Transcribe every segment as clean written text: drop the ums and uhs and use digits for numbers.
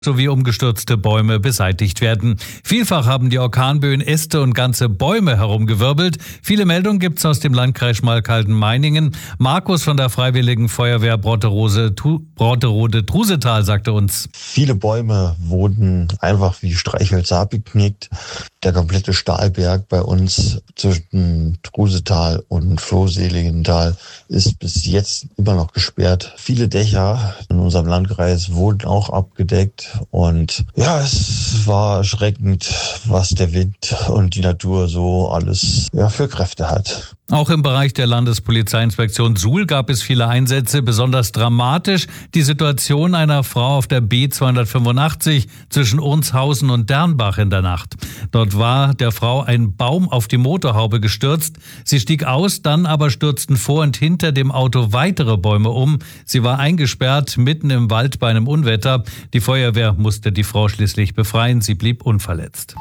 sowie umgestürzte Bäume beseitigt werden. Vielfach haben die Orkanböen Äste und ganze Bäume herumgewirbelt. Viele Meldungen gibt's aus dem Landkreis Schmalkalden-Meiningen. Markus von der Freiwilligen Feuerwehr Brotterode-Trusetal sagte uns: Viele Bäume wurden einfach wie Streichhölzer abgeknickt. Der komplette Stahlberg bei uns zwischen Trusetal und Flohseligental ist bis jetzt immer noch gesperrt. Viele Dächer in unserem Landkreis wurden auch abgedeckt. Und ja, es war erschreckend, was der Wind und die Natur so alles für Kräfte hat. Auch im Bereich der Landespolizeiinspektion Suhl gab es viele Einsätze. Besonders dramatisch die Situation einer Frau auf der B285 zwischen Urnshausen und Dernbach in der Nacht. Dort war der Frau ein Baum auf die Motorhaube gestürzt. Sie stieg aus, dann aber stürzten vor und hinter dem Auto weitere Bäume um. Sie war eingesperrt mitten im Wald bei einem Unwetter. Die Feuerwehr musste die Frau schließlich befreien. Sie blieb unverletzt.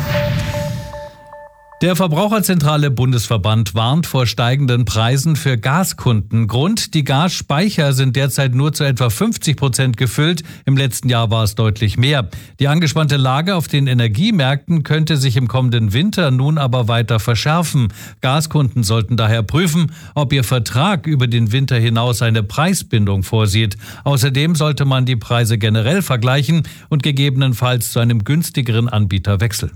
Der Verbraucherzentrale Bundesverband warnt vor steigenden Preisen für Gaskunden. Grund: die Gasspeicher sind derzeit nur zu etwa 50% gefüllt. Im letzten Jahr war es deutlich mehr. Die angespannte Lage auf den Energiemärkten könnte sich im kommenden Winter nun aber weiter verschärfen. Gaskunden sollten daher prüfen, ob ihr Vertrag über den Winter hinaus eine Preisbindung vorsieht. Außerdem sollte man die Preise generell vergleichen und gegebenenfalls zu einem günstigeren Anbieter wechseln.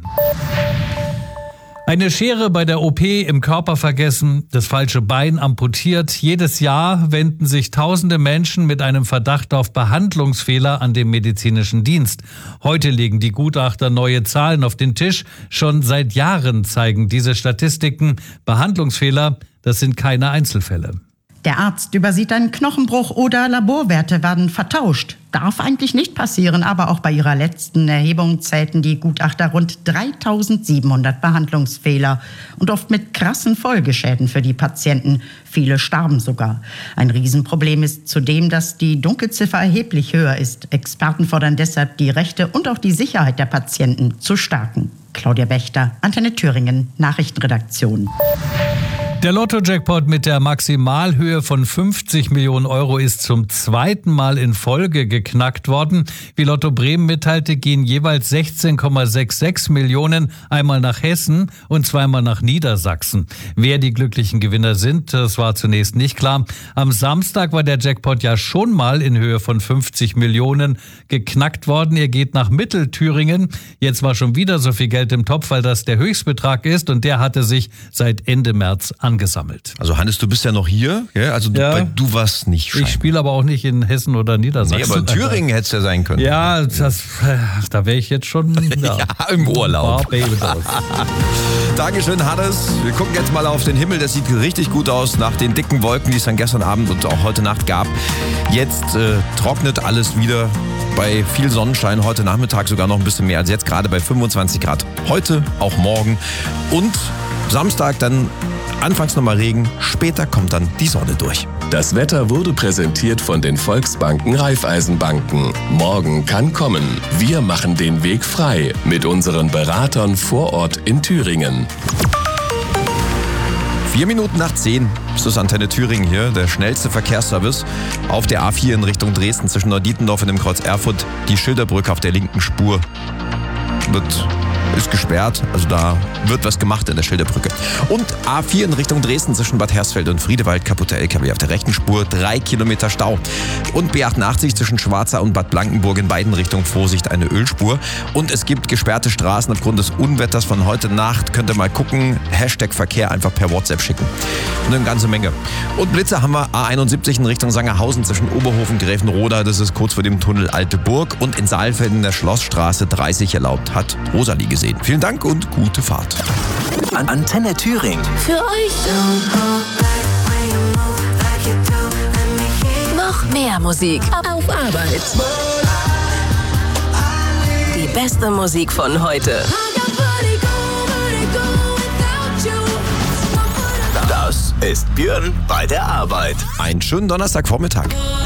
Eine Schere bei der OP im Körper vergessen, das falsche Bein amputiert. Jedes Jahr wenden sich tausende Menschen mit einem Verdacht auf Behandlungsfehler an den medizinischen Dienst. Heute legen die Gutachter neue Zahlen auf den Tisch. Schon seit Jahren zeigen diese Statistiken: Behandlungsfehler, das sind keine Einzelfälle. Der Arzt übersieht einen Knochenbruch oder Laborwerte werden vertauscht. Darf eigentlich nicht passieren, aber auch bei ihrer letzten Erhebung zählten die Gutachter rund 3.700 Behandlungsfehler und oft mit krassen Folgeschäden für die Patienten. Viele starben sogar. Ein Riesenproblem ist zudem, dass die Dunkelziffer erheblich höher ist. Experten fordern deshalb, die Rechte und auch die Sicherheit der Patienten zu stärken. Claudia Wächter, Antenne Thüringen, Nachrichtenredaktion. Der Lotto-Jackpot mit der Maximalhöhe von 50 Millionen Euro ist zum zweiten Mal in Folge geknackt worden. Wie Lotto Bremen mitteilte, gehen jeweils 16,66 Millionen einmal nach Hessen und zweimal nach Niedersachsen. Wer die glücklichen Gewinner sind, das war zunächst nicht klar. Am Samstag war der Jackpot ja schon mal in Höhe von 50 Millionen geknackt worden. Er geht nach Mittelthüringen. Jetzt war schon wieder so viel Geld im Topf, weil das der Höchstbetrag ist und der hatte sich seit Ende März angesammelt. Also Hannes, du bist ja noch hier, ja? Also ja, du warst nicht scheinbar. Ich spiele aber auch nicht in Hessen oder Niedersachsen. Nee, aber in Thüringen hätte es ja sein können. Ja, da wäre ich jetzt schon ja, im Urlaub. Dankeschön, Hannes. Wir gucken jetzt mal auf den Himmel. Das sieht richtig gut aus nach den dicken Wolken, die es dann gestern Abend und auch heute Nacht gab. Jetzt trocknet alles wieder bei viel Sonnenschein. Heute Nachmittag sogar noch ein bisschen mehr als jetzt, gerade bei 25 Grad. Heute, auch morgen. Und Samstag dann anfangs nochmal Regen, später kommt dann die Sonne durch. Das Wetter wurde präsentiert von den Volksbanken Raiffeisenbanken. Morgen kann kommen. Wir machen den Weg frei mit unseren Beratern vor Ort in Thüringen. 4 Minuten nach 10 ist das Antenne Thüringen hier, der schnellste Verkehrsservice auf der A4 in Richtung Dresden zwischen Neudietendorf und dem Kreuz Erfurt. Die Schilderbrücke auf der linken Spur ist gesperrt, also da wird was gemacht in der Schilderbrücke. Und A4 in Richtung Dresden zwischen Bad Hersfeld und Friedewald, kaputter LKW auf der rechten Spur, 3 Kilometer Stau. Und B88 zwischen Schwarza und Bad Blankenburg in beiden Richtungen, Vorsicht, eine Ölspur. Und es gibt gesperrte Straßen aufgrund des Unwetters von heute Nacht. Könnt ihr mal gucken, Hashtag Verkehr einfach per WhatsApp schicken. Und eine ganze Menge. Und Blitze haben wir A71 in Richtung Sangerhausen zwischen Oberhof und Gräfenroda, das ist kurz vor dem Tunnel Alte Burg. Und in Saalfeld in der Schlossstraße 30 erlaubt, hat Rosalie gesehen. Vielen Dank und gute Fahrt. Antenne Thüringen. Für euch. Noch mehr Musik auf Arbeit. Die beste Musik von heute. Das ist Björn bei der Arbeit. Einen schönen Donnerstagvormittag.